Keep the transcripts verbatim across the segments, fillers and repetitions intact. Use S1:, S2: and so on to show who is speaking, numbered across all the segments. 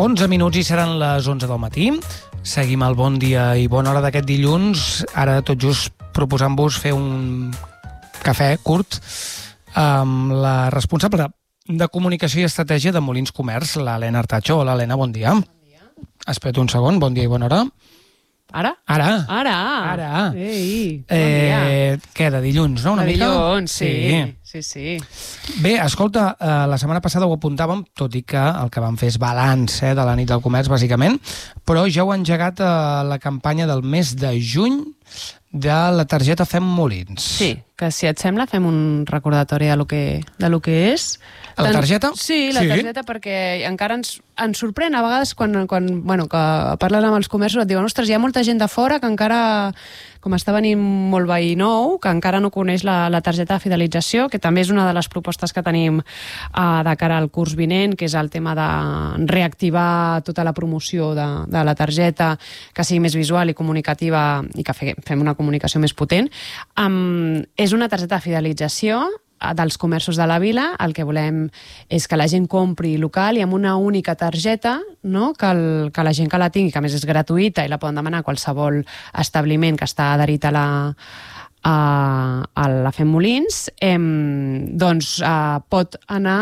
S1: onze minuts i seran les onze del matí. Seguim el bon dia i bona hora d'aquest dilluns. Ara tot just proposant-vos fer un cafè curt amb la responsable de comunicació i estratègia de Molins Comerç, l'Helena Artacho. Hola, Helena, bon dia. Bon dia. Espera't un segon, bon dia i bona hora.
S2: Ara?
S1: Ara.
S2: Ara.
S1: Ara.
S2: Ei, bon
S1: eh,
S2: dia.
S1: Què, de dilluns, no? Una
S2: de
S1: mica?
S2: dilluns, sí.
S1: Sí.
S2: Sí, sí.
S1: Bé, escolta, eh, la setmana passada ho apuntàvem, tot i que el que vam fer és balanç eh, de la nit del comerç, bàsicament, però ja heu engegat eh, la campanya del mes de juny de la targeta Fem Molins.
S2: Sí, que si et sembla fem un recordatori de lo que, de lo que és.
S1: La targeta?
S2: Sí, la
S1: Sí.
S2: targeta, perquè encara ens, ens sorprèn a vegades quan, quan bueno, que parles amb els comerços et diuen, ostres, hi ha molta gent de fora que encara, com està venint molt veí nou, que encara no coneix la, la targeta de fidelització, que també és una de les propostes que tenim uh, de cara al curs vinent, que és el tema de reactivar tota la promoció de, de la targeta, que sigui més visual i comunicativa i que fe, fem una comunicació més potent. Um, és una targeta de fidelització dels comerços de la vila. El que volem és que la gent compri local i amb una única targeta, no? que, el, que la gent que la tingui, que a més és gratuïta i la poden demanar a qualsevol establiment que està adherit a la, a, a la Fem Molins, eh, doncs eh, pot anar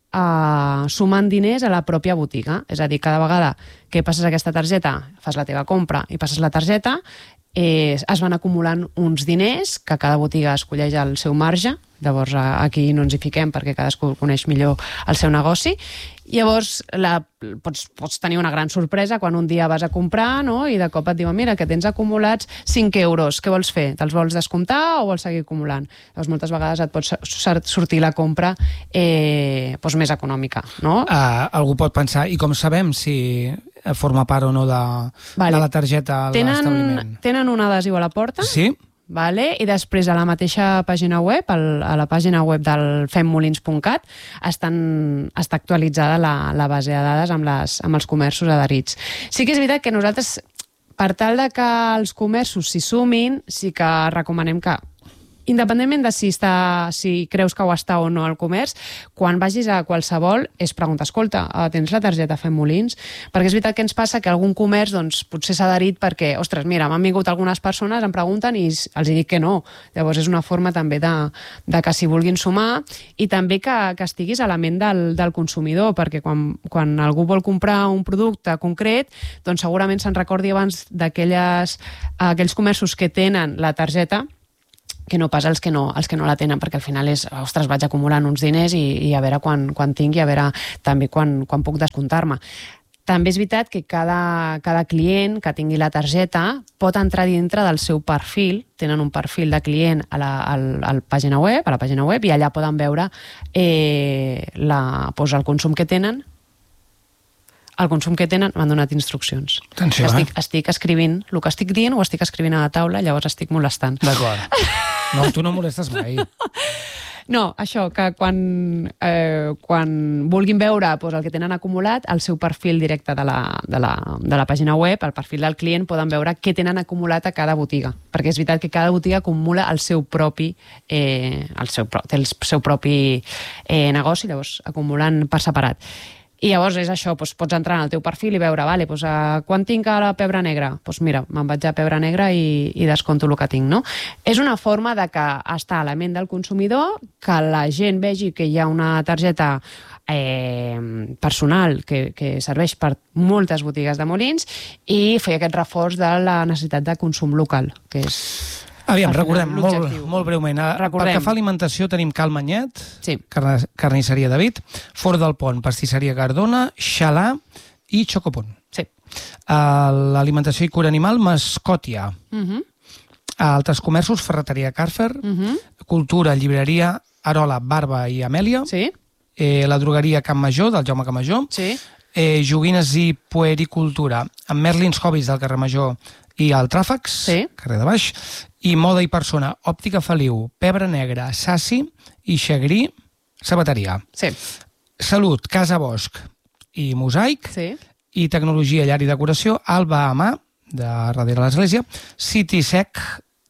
S2: eh, sumant diners a la pròpia botiga. És a dir, cada vegada que passes aquesta targeta, fas la teva compra i passes la targeta, eh, es van acumulant uns diners que cada botiga escolleix el seu marge. Llavors aquí no ens hi fiquem perquè cadascú coneix millor el seu negoci. Llavors la, pots, pots tenir una gran sorpresa quan un dia vas a comprar, no? I de cop et diuen, mira, que tens acumulats cinc euros, què vols fer? Te'ls vols descomptar o vols seguir acumulant? Llavors moltes vegades et pot sortir la compra eh, doncs més econòmica, no?
S1: Uh, algú pot pensar, i com sabem si forma part o no de, vale. de la targeta a l'establiment?
S2: Tenen un adhesiu a la porta.
S1: Sí.
S2: Vale? I després a la mateixa pàgina web, al, a la pàgina web del fem molins punt cat, estan, està actualitzada la, la base de dades amb, les, amb els comerços adherits. Sí que és veritat que nosaltres, per tal de que els comerços s'hi sumin, sí que recomanem que, independentment de si, està, si creus que ho està o no al comerç, quan vagis a qualsevol és preguntar, escolta, tens la targeta Fem Molins? Perquè és veritat que ens passa que algun comerç doncs, potser s'ha adherit perquè, ostres, mira, m'han vingut algunes persones, em pregunten i els dic que no. Llavors és una forma també de, de que s'hi vulguin sumar i també que, que estiguis a la ment del, del consumidor, perquè quan, quan algú vol comprar un producte concret, doncs segurament se'n recordi abans d'aquells aquells comerços que tenen la targeta que no pas els que no, els que no la tenen, perquè al final és, ostres, vaig acumulant uns diners i, i a veure quan, quan tinc i a veure també quan, quan puc descomptar-me. També és veritat que cada, cada client que tingui la targeta pot entrar dintre del seu perfil, tenen un perfil de client a la, a la, a la pàgina web, a la pàgina web i allà poden veure eh, la, doncs el consum que tenen. El consum que tenen m'han donat instruccions.
S1: Atenció,
S2: estic,
S1: eh?
S2: estic escrivint, el que estic dient ho estic escrivint a la taula, llavors estic molestant.
S1: D'acord. No, tu no molestes mai.
S2: No, això, que quan, eh, quan vulguin veure doncs, el que tenen acumulat, el seu perfil directe de la, de, la, de la pàgina web, el perfil del client, poden veure què tenen acumulat a cada botiga. Perquè és veritat que cada botiga acumula el seu propi, eh, el seu, té el seu propi eh, negoci, llavors acumulen per separat. I llavors és això, doncs pots entrar en el teu perfil i veure, vale, doncs, uh, quan tinc a la Pebre Negra? Doncs mira, me'n vaig a Pebre Negra i, i desconto el que tinc, no? És una forma de que està a la ment del consumidor, que la gent vegi que hi ha una targeta eh, personal que, que serveix per moltes botigues de Molins i fer aquest reforç de la necessitat de consum local, que és...
S1: Aviam, recordem, molt, molt breument.
S2: Recordem.
S1: Pel que fa a alimentació tenim Cal Manyet,
S2: sí.
S1: Carnisseria David, Fort del Pont, Pastisseria Cardona, Xalà i Xocopont.
S2: Sí.
S1: Uh, L'alimentació i cura animal, Mascòtia. Uh -huh. Altres comerços, Ferreteria Carfer, uh -huh. Cultura, Llibreria, Arola, Barba i Amèlia.
S2: Sí.
S1: Eh, la drogueria Camp Major, del Jaume Campmajor.
S2: Sí.
S1: Eh, joguines i puericultura, amb Merlins Hobbies del carrer Major i el Tràfecs,
S2: sí.
S1: carrer de baix, i Moda i Persona, Òptica Feliu, Pebre Negra, Sassi i Xagrí, Sabateria.
S2: Sí.
S1: Salut, Casa Bosch i Mosaic,
S2: sí.
S1: i Tecnologia, Llar i Decoració, Alba Amà, de darrere l'església, City Sec,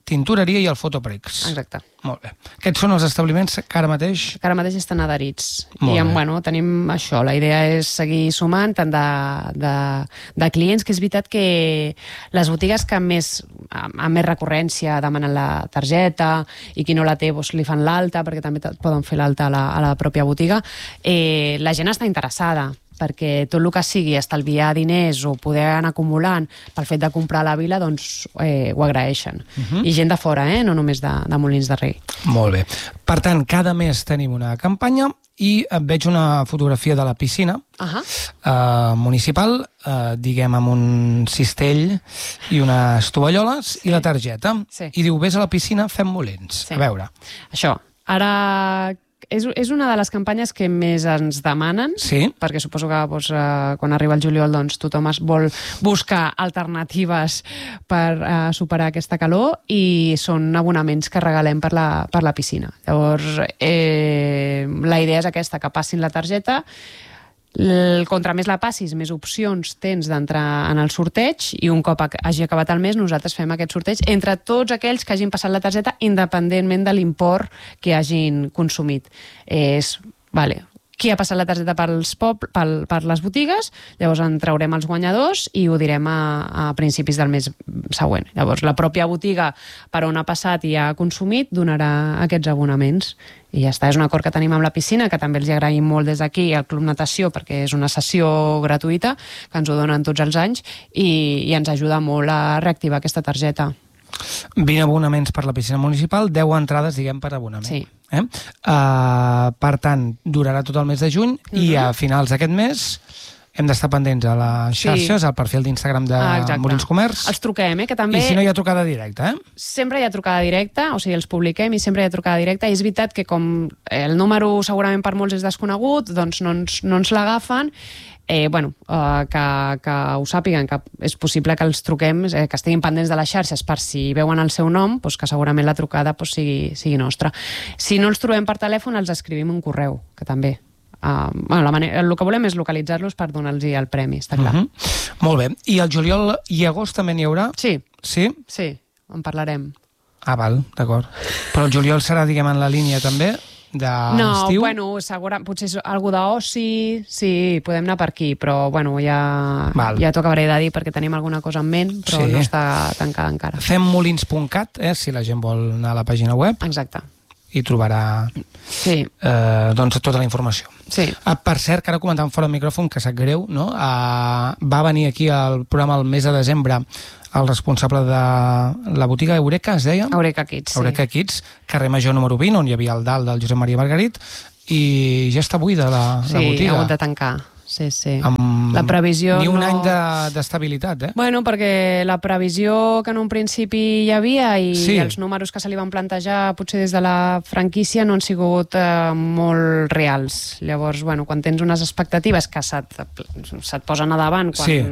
S1: Tintoreria i el Fotoprix.
S2: Exacte.
S1: Molt bé. Aquests són els establiments que ara mateix...
S2: Que ara mateix estan adherits.
S1: Molt
S2: I
S1: bé.
S2: bueno, tenim això, la idea és seguir sumant tant de, de, de clients, que és veritat que les botigues que més, amb més recurrència demanen la targeta i qui no la té doncs, li fan l'alta, perquè també poden fer l'alta a, la, a la pròpia botiga, eh, la gent està interessada, perquè tot el que sigui estalviar diners o poder anar acumulant pel fet de comprar a la vila, doncs eh, ho agraeixen. Uh-huh. I gent de fora, eh? No només de, de Molins de Rei.
S1: Molt bé. Per tant, cada mes tenim una campanya i veig una fotografia de la piscina uh-huh. eh, municipal, eh, diguem amb un cistell i unes tovalloles sí. i la targeta.
S2: Sí.
S1: I diu, vés a la piscina, fem Molins. Sí. A veure.
S2: Això. Ara... És, és una de les campanyes que més ens demanen,
S1: sí.
S2: perquè suposo que doncs, eh, quan arriba el juliol doncs, tothom es vol buscar alternatives per eh, superar aquesta calor, i són abonaments que regalem per la, per la piscina. Llavors, eh, la idea és aquesta, que passin la targeta. El, contra més la passis, més opcions tens d'entrar en el sorteig, i un cop hagi acabat el mes nosaltres fem aquest sorteig entre tots aquells que hagin passat la targeta independentment de l'import que hagin consumit. És, vale, qui ha passat la targeta pels pop, pel, per les botigues, llavors en traurem els guanyadors i ho direm a, a principis del mes següent. Llavors la pròpia botiga per on ha passat i ha consumit donarà aquests abonaments. I ja està, és un acord que tenim amb la piscina, que també els agraïm molt des d'aquí al Club Natació, perquè és una sessió gratuïta, que ens ho donen tots els anys, i, i ens ajuda molt a reactivar aquesta targeta.
S1: vint abonaments per la piscina municipal, deu entrades, diguem, per abonament.
S2: Sí.
S1: Eh? Uh, per tant, durarà tot el mes de juny, uh-huh. i a finals d'aquest mes hem d'estar pendents a les xarxes, sí. al perfil d'Instagram de ah, Molins Comerç.
S2: Els truquem, eh? Que també...
S1: I si no hi ha trucada directa, eh?
S2: Sempre hi ha trucada directa, o sigui, els publiquem i sempre hi ha trucada directa, i és veritat que com el número segurament per molts és desconegut, doncs no ens, no ens l'agafen. Eh, bueno, eh, que, que ho sàpiguen, que és possible que els truquem, eh, que estiguin pendents de les xarxes per si veuen el seu nom, doncs que segurament la trucada doncs, sigui, sigui nostra. Si no els trobem per telèfon, els escrivim un correu, que també... Uh, bueno, la manera, el que volem és localitzar-los per donar-los el premi, està clar. Uh-huh.
S1: Molt bé. I el juliol i agost també n'hi haurà?
S2: Sí.
S1: Sí?
S2: Sí, en parlarem.
S1: Ah, val, d'acord. Però el juliol serà, diguem, en la línia també d'estiu?
S2: No, bueno, segura, potser és algú d'oci, sí, podem anar per aquí, però bueno, ja, ja t'ho acabaré de dir perquè tenim alguna cosa en ment, però sí. no està tancada encara.
S1: fem molins punt cat, eh, si la gent vol anar a la pàgina web.
S2: Exacte.
S1: I trobarà
S2: sí.
S1: eh, doncs, tota la informació.
S2: Sí.
S1: Ah, per cert, que ara comentàvem fora del micròfon, que sap greu, no? Ah, va venir aquí al programa el mes de desembre el responsable de la botiga Eureka, es deia?
S2: Eureka Kids,
S1: Eureka
S2: sí.
S1: Kids, carrer Major número vint, on hi havia el dalt del Josep Maria Margarit, i ja està buida la,
S2: sí,
S1: la botiga.
S2: Sí, ha hagut de tancar. Sí, sí.
S1: Amb
S2: la previsió
S1: ni un
S2: no...
S1: any d'estabilitat, de, eh?
S2: Bueno, perquè la previsió que en un principi hi havia i sí. els números que se li van plantejar potser des de la franquícia no han sigut eh, molt reals. Llavors, bueno, quan tens unes expectatives que se't, se't posen a davant quan sí.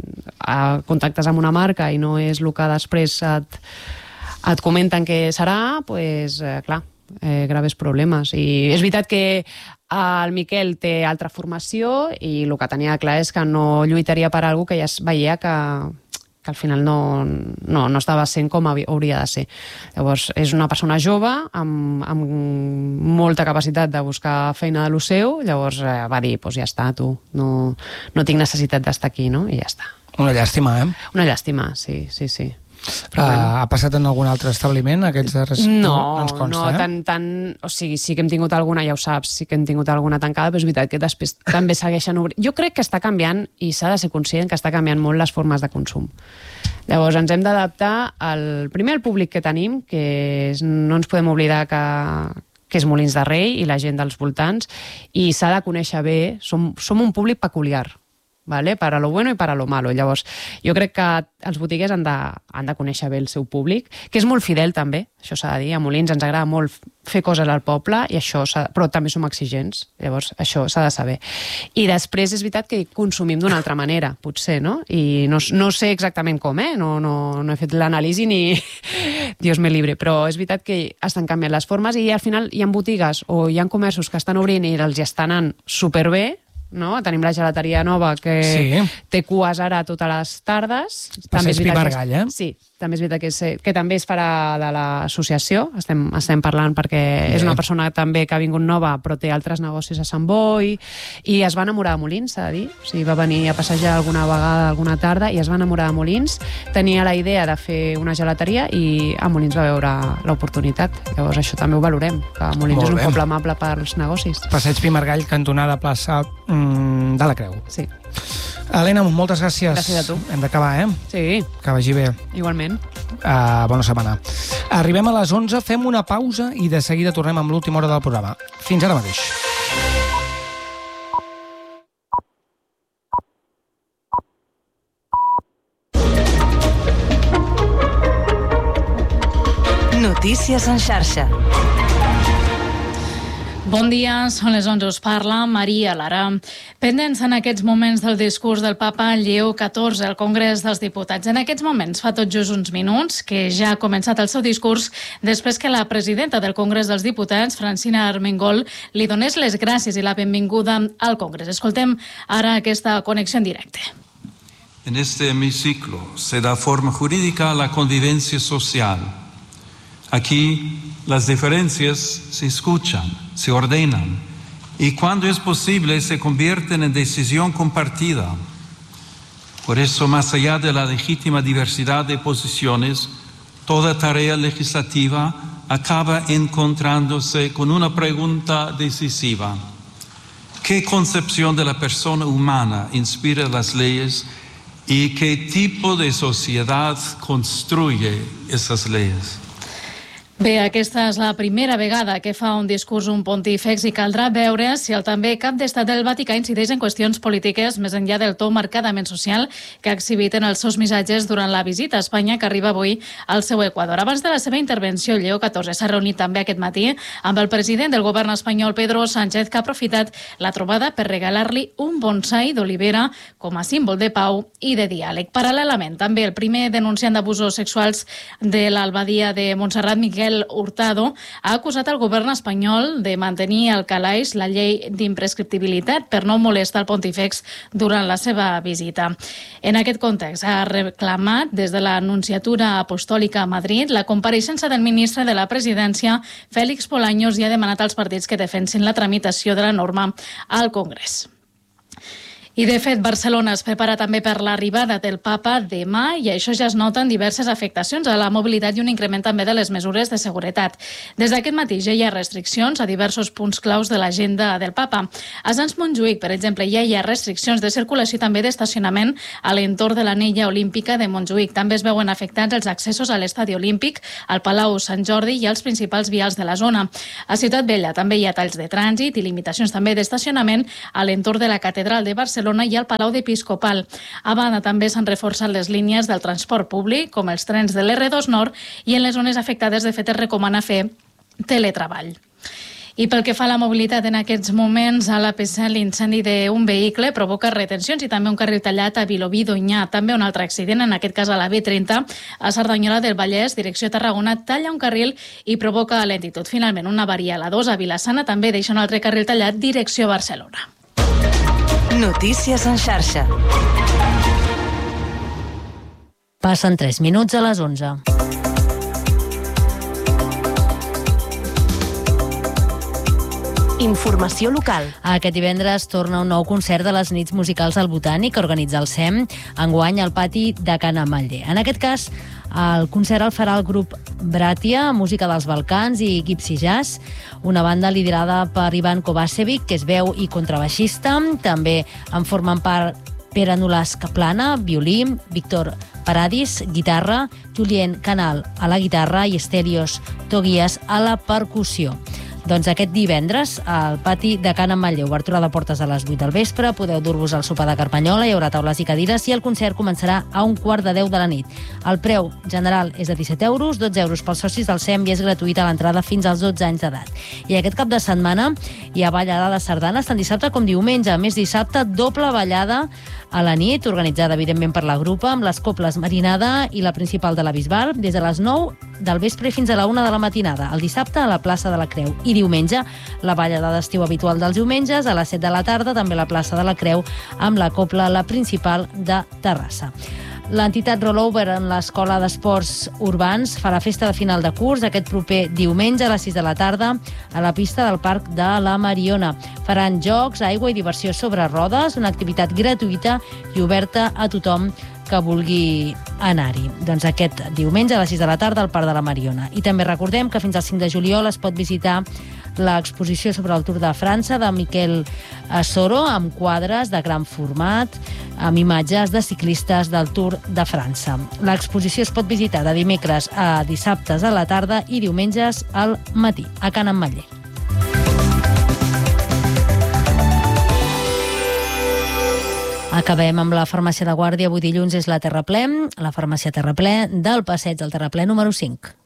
S2: eh, contactes amb una marca i no és el que després et, et comenten que serà, doncs, eh, clar, eh, graves problemes. I és veritat que el Miquel té altra formació i el que tenia clar és que no lluitaria per alguna cosa que ja es veia que, que al final no, no, no estava sent com hauria de ser. Llavors, és una persona jove amb, amb molta capacitat de buscar feina de lo seu, llavors eh, va dir, doncs ja està, tu, no, no tinc necessitat d'estar aquí, no? I ja està.
S1: Una llàstima, eh?
S2: Una llàstima, sí, sí, sí.
S1: Però, uh, ha passat en algun altre establiment aquests darrers...
S2: No, no,
S1: ens consta,
S2: no
S1: eh?
S2: tant, tant... O sigui, sí que hem tingut alguna, ja ho saps, sí que hem tingut alguna tancada, però és veritat que després també segueixen obrint. Jo crec que està canviant, i s'ha de ser conscient, que està canviant molt les formes de consum. Llavors ens hem d'adaptar al primer al públic que tenim, que és, no ens podem oblidar que, que és Molins de Rei i la gent dels voltants, i s'ha de conèixer bé, som, som un públic peculiar, ¿vale? Para lo bueno i para lo malo. Llavors, jo crec que els botiguers han de, han de conèixer bé el seu públic, que és molt fidel també, això s'ha de dir. A Molins ens agrada molt fer coses al poble, i això però també som exigents, llavors això s'ha de saber. I després és veritat que consumim d'una altra manera, potser, no? I no, no sé exactament com, eh? No, no, no he fet l'anàlisi ni... Dios me libre, però és veritat que estan canviant les formes i al final hi ha botigues o hi ha comerços que estan obrint i els hi estan anant superbé, no? Tenim la gelateria nova que
S1: Sí.
S2: té cues ara totes les tardes.
S1: Passeig
S2: és veritat que és-
S1: Pimargall, eh?
S2: Sí, també és veritat que, és, que també és farà de l'associació, estem, estem parlant perquè
S1: Bé.
S2: és una persona també que ha vingut nova però té altres negocis a Sant Boi i es va enamorar de Molins, s'ha de dir. O sigui, va venir a passejar alguna vegada, alguna tarda i es va enamorar de Molins. Tenia la idea de fer una gelateria i a Molins va veure l'oportunitat. Llavors això també ho valorem, que Molins
S1: Molt
S2: és un
S1: bé.
S2: poble amable pels negocis.
S1: Passeig Pimargall, cantonada plaça mm, de la Creu.
S2: Sí,
S1: Helena, moltes gràcies.
S2: Gràcies a tu.
S1: Hem d'acabar, eh?
S2: sí,
S1: Que vagi bé.
S2: igualment.
S1: Uh, bona setmana. Arribem a les onze, fem una pausa i de seguida tornem amb l'última hora del programa. Fins ara mateix.
S3: Notícies en xarxa.
S4: Bon dia, són les onze, us parla Maria Lara. Pendents en aquests moments del discurs del papa Lleó catorze al Congrés dels Diputats. En aquests moments, fa tot just uns minuts, que ja ha començat el seu discurs després que la presidenta del Congrés dels Diputats, Francina Armengol, li donés les gràcies i la benvinguda al Congrés. Escoltem ara aquesta connexió en directe.
S5: En este hemiciclo se da forma jurídica a la convivencia social. Aquí las diferencias se escuchan, se ordenan y cuando es posible se convierten en decisión compartida. Por eso, más allá de la legítima diversidad de posiciones, toda tarea legislativa acaba encontrándose con una pregunta decisiva. ¿Qué concepción de la persona humana inspira las leyes y qué tipo de sociedad construye esas leyes?
S4: Bé, aquesta és la primera vegada que fa un discurs un pontífex i caldrà veure si el també cap d'estat del Vaticà incideix en qüestions polítiques més enllà del to marcadament social que ha exhibit en els seus missatges durant la visita a Espanya que arriba avui al seu Equador. Abans de la seva intervenció, Lleó catorze s'ha reunit també aquest matí amb el president del govern espanyol, Pedro Sánchez, que ha aprofitat la trobada per regalar-li un bonsai d'olivera com a símbol de pau i de diàleg. Paral·lelament, també el primer denunciant d'abusos sexuals de l'Albadia de Montserrat, Miquel Hurtado, ha acusat el govern espanyol de mantenir al calaix la llei d'imprescriptibilitat per no molestar el pontífex durant la seva visita. En aquest context, ha reclamat des de la Nunciatura Apostòlica a Madrid la compareixença del ministre de la Presidència, Félix Bolaños, i ha demanat als partits que defensin la tramitació de la norma al Congrés. I, de fet, Barcelona es prepara també per l'arribada del papa demà i això ja es noten diverses afectacions a la mobilitat i un increment també de les mesures de seguretat. Des d'aquest matí ja hi ha restriccions a diversos punts claus de l'agenda del papa. A Sants Montjuïc, per exemple, ja hi ha restriccions de circulació i també d'estacionament a l'entorn de l'anella olímpica de Montjuïc. També es veuen afectats els accessos a l'estadi olímpic, al Palau Sant Jordi i als principals vials de la zona. A Ciutat Vella també hi ha talls de trànsit i limitacions també d'estacionament a l'entorn de la Catedral de Barcelona i al Palau d'Episcopal. A banda, també s'han reforçat les línies del transport públic, com els trens de l'erre dos Nord, i en les zones afectades, de fet, es recomana fer teletreball. I pel que fa a la mobilitat, en aquests moments a l'A P C l'incendi d'un vehicle provoca retencions i també un carril tallat a Vilobí d'Onyà. També un altre accident, en aquest cas a la B trenta, a Cerdanyola del Vallès, direcció Tarragona, talla un carril i provoca lentitud. Finalment, una avaria a la dos a Vilassana també deixa un altre carril tallat direcció Barcelona.
S3: Notícies en xarxa.
S6: Passen tres minuts a les onze.
S3: Informació local.
S6: Aquest divendres torna un nou concert de les nits musicals al Botànic que organitza el S E M, enguany al pati de Can Ametller. En aquest cas, el concert el farà el grup Bratia, música dels Balcans, i Gypsy Jazz, una banda liderada per Ivan Kovacevic, que és veu i contrabaixista. També en formen part Pere Nolàs Caplana, violí, Víctor Paradis, guitarra, Julien Canal a la guitarra i Estelios Toguias a la percussió. Doncs aquest divendres, al pati de Can Ametller, obertura de portes a les vuit del vespre, podeu dur-vos al sopar de Carpanyola, hi haurà taules i cadires i el concert començarà a un quart de deu de la nit. El preu general és de disset euros, dotze euros pels socis del S E M i és gratuïta a l'entrada fins als dotze anys d'edat. I aquest cap de setmana hi ha ballada de sardanes tant dissabte com diumenge. A més, dissabte, doble ballada a la nit, organitzada evidentment per la grupa, amb les coples Marinada i la principal de la Bisbal, des de les nou del vespre fins a la una de la matinada, el dissabte a la plaça de la Creu. I diumenge la ballada d'estiu habitual dels diumenges, a les set de la tarda també la plaça de la Creu amb la Copla La Principal de Terrassa. L'entitat Rollover en l'Escola d'Esports Urbans farà festa de final de curs aquest proper diumenge a les sis de la tarda a la pista del Parc de la Mariona. Faran jocs, aigua i diversió sobre rodes, una activitat gratuïta i oberta a tothom que vulgui anar-hi. Doncs aquest diumenge a les sis de la tarda al Parc de la Mariona. I també recordem que fins al cinc de juliol es pot visitar l'exposició sobre el Tour de França de Miquel Soro, amb quadres de gran format, amb imatges de ciclistes del Tour de França. L'exposició es pot visitar de dimecres a dissabtes a la tarda i diumenges al matí, a Can Ametller. Acabem amb la farmàcia de Guàrdia. Avui dilluns és la Terraplè, la farmàcia Terraplè del passeig del Terraplè número cinc.